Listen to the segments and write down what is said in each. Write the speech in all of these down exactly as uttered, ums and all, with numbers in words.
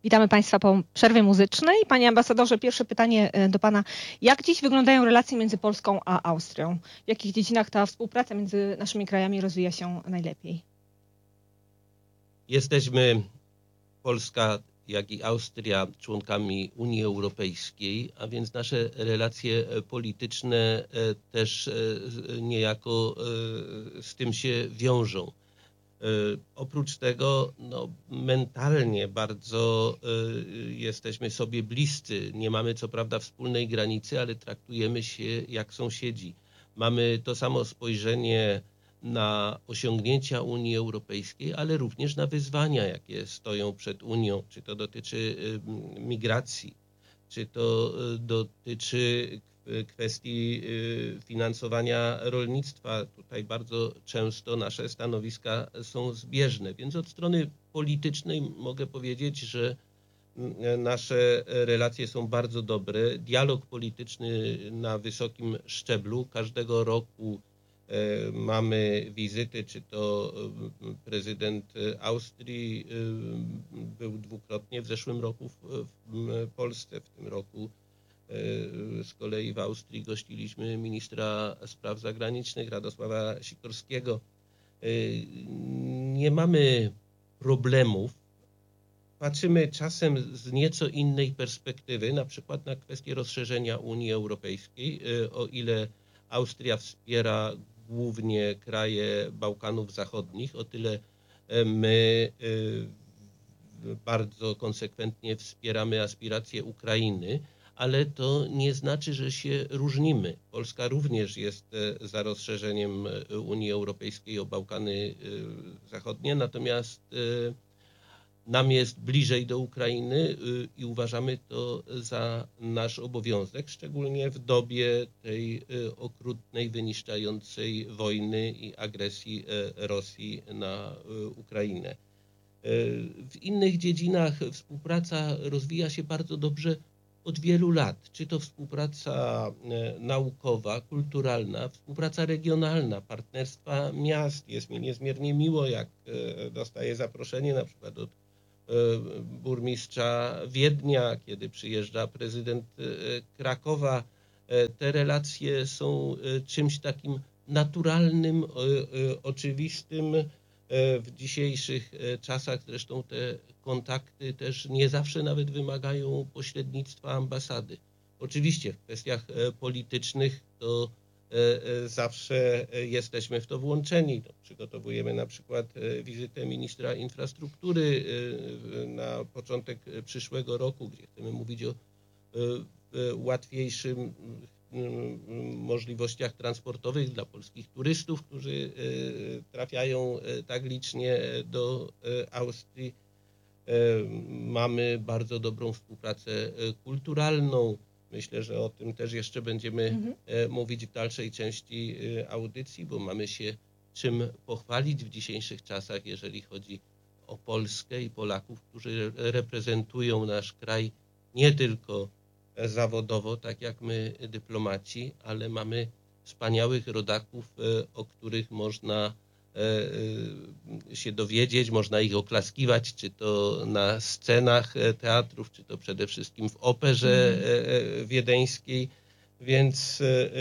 Witamy Państwa po przerwie muzycznej. Panie ambasadorze, pierwsze pytanie do Pana. Jak dziś wyglądają relacje między Polską a Austrią? W jakich dziedzinach ta współpraca między naszymi krajami rozwija się najlepiej? Jesteśmy, Polska jak i Austria, członkami Unii Europejskiej, a więc nasze relacje polityczne też niejako z tym się wiążą. Oprócz tego no, mentalnie bardzo y, jesteśmy sobie bliscy. Nie mamy co prawda wspólnej granicy, ale traktujemy się jak sąsiedzi. Mamy to samo spojrzenie na osiągnięcia Unii Europejskiej, ale również na wyzwania, jakie stoją przed Unią. Czy to dotyczy y, migracji, czy to y, dotyczy kwestii finansowania rolnictwa. Tutaj bardzo często nasze stanowiska są zbieżne, więc od strony politycznej mogę powiedzieć, że nasze relacje są bardzo dobre. Dialog polityczny na wysokim szczeblu. Każdego roku mamy wizyty, czy to prezydent Austrii był dwukrotnie w zeszłym roku w Polsce, w tym roku z kolei w Austrii gościliśmy ministra spraw zagranicznych Radosława Sikorskiego. Nie mamy problemów. Patrzymy czasem z nieco innej perspektywy, na przykład na kwestię rozszerzenia Unii Europejskiej. O ile Austria wspiera głównie kraje Bałkanów Zachodnich, o tyle my bardzo konsekwentnie wspieramy aspiracje Ukrainy. Ale to nie znaczy, że się różnimy. Polska również jest za rozszerzeniem Unii Europejskiej o Bałkany Zachodnie, natomiast nam jest bliżej do Ukrainy i uważamy to za nasz obowiązek, szczególnie w dobie tej okrutnej, wyniszczającej wojny i agresji Rosji na Ukrainę. W innych dziedzinach współpraca rozwija się bardzo dobrze od wielu lat, czy to współpraca naukowa, kulturalna, współpraca regionalna, partnerstwa miast. Jest mi niezmiernie miło, jak dostaję zaproszenie na przykład od burmistrza Wiednia, kiedy przyjeżdża prezydent Krakowa. Te relacje są czymś takim naturalnym, oczywistym. W dzisiejszych czasach zresztą te kontakty też nie zawsze nawet wymagają pośrednictwa ambasady. Oczywiście w kwestiach politycznych to zawsze jesteśmy w to włączeni. Przygotowujemy na przykład wizytę ministra infrastruktury na początek przyszłego roku, gdzie chcemy mówić o łatwiejszym możliwościach transportowych dla polskich turystów, którzy trafiają tak licznie do Austrii. Mamy bardzo dobrą współpracę kulturalną. Myślę, że o tym też jeszcze będziemy mhm. mówić w dalszej części audycji, bo mamy się czym pochwalić w dzisiejszych czasach, jeżeli chodzi o Polskę i Polaków, którzy reprezentują nasz kraj nie tylko zawodowo, tak jak my dyplomaci, ale mamy wspaniałych rodaków, o których można się dowiedzieć, można ich oklaskiwać, czy to na scenach teatrów, czy to przede wszystkim w operze wiedeńskiej, więc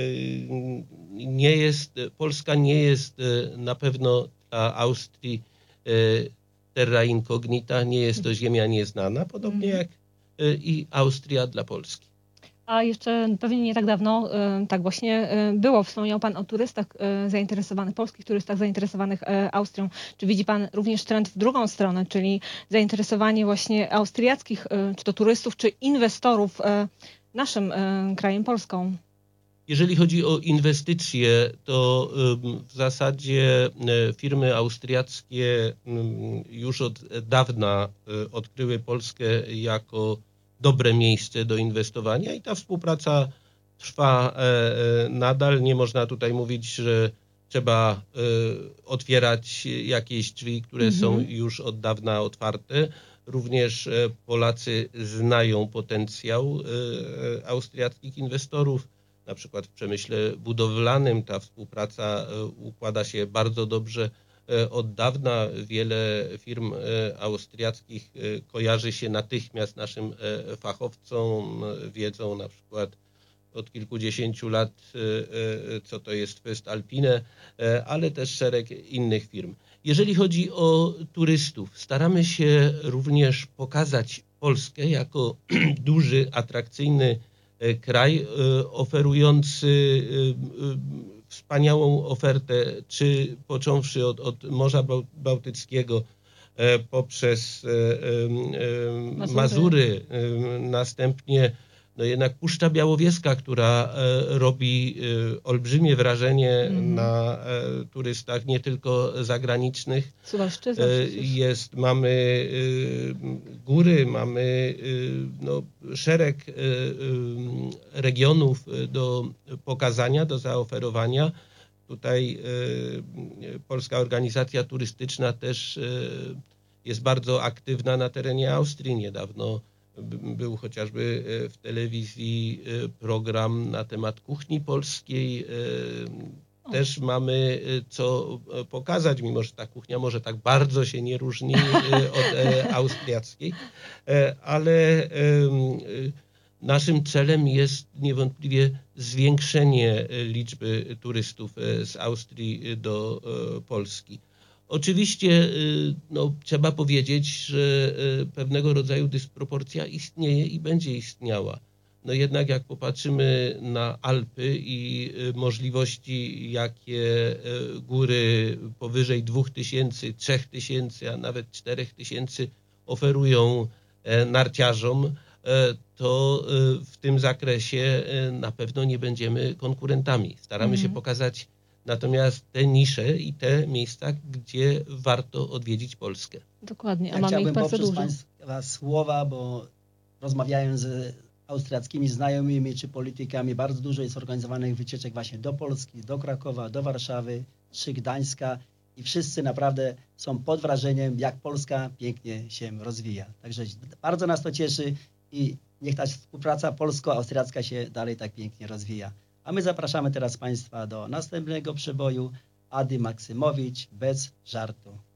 nie jest, Polska nie jest na pewno dla Austrii terra incognita, nie jest to ziemia nieznana, podobnie jak i Austria dla Polski. A jeszcze pewnie nie tak dawno, tak właśnie było, wspomniał Pan o turystach zainteresowanych, polskich turystach zainteresowanych Austrią. Czy widzi Pan również trend w drugą stronę, czyli zainteresowanie właśnie austriackich, czy to turystów, czy inwestorów naszym krajem, Polską? Jeżeli chodzi o inwestycje, to w zasadzie firmy austriackie już od dawna odkryły Polskę jako dobre miejsce do inwestowania i ta współpraca trwa nadal. Nie można tutaj mówić, że trzeba otwierać jakieś drzwi, które mhm. są już od dawna otwarte. Również Polacy znają potencjał austriackich inwestorów. Na przykład w przemyśle budowlanym ta współpraca układa się bardzo dobrze. od dawna. Wiele firm austriackich kojarzy się natychmiast naszym fachowcom, wiedzą na przykład od kilkudziesięciu lat, co to jest voestalpine, ale też szereg innych firm. Jeżeli chodzi o turystów, staramy się również pokazać Polskę jako duży, atrakcyjny kraj oferujący wspaniałą ofertę, czy począwszy od, od Morza Bałtyckiego poprzez Mazury, Mazury następnie no jednak Puszcza Białowieska, która robi olbrzymie wrażenie mm. na turystach, nie tylko zagranicznych. Suwalszczyzna jest, mamy góry, mamy no, szereg regionów do pokazania, do zaoferowania. Tutaj Polska Organizacja Turystyczna też jest bardzo aktywna na terenie Austrii. Niedawno był chociażby w telewizji program na temat kuchni polskiej. Też mamy co pokazać, mimo że ta kuchnia może tak bardzo się nie różni od austriackiej, ale naszym celem jest niewątpliwie zwiększenie liczby turystów z Austrii do Polski. Oczywiście no, trzeba powiedzieć, że pewnego rodzaju dysproporcja istnieje i będzie istniała. No jednak jak popatrzymy na Alpy i możliwości, jakie góry powyżej dwóch tysięcy, trzech tysięcy, a nawet czterech tysięcy oferują narciarzom, to w tym zakresie na pewno nie będziemy konkurentami. Staramy mm. się pokazać natomiast te nisze i te miejsca, gdzie warto odwiedzić Polskę. Dokładnie, a ja mamy ich bardzo dużo. Państwa słowa, bo rozmawiając z austriackimi znajomymi czy politykami, bardzo dużo jest organizowanych wycieczek właśnie do Polski, do Krakowa, do Warszawy czy Gdańska i wszyscy naprawdę są pod wrażeniem, jak Polska pięknie się rozwija. Także bardzo nas to cieszy i niech ta współpraca polsko-austriacka się dalej tak pięknie rozwija. A my zapraszamy teraz Państwa do następnego przeboju Ady Maksymowicz bez żartu.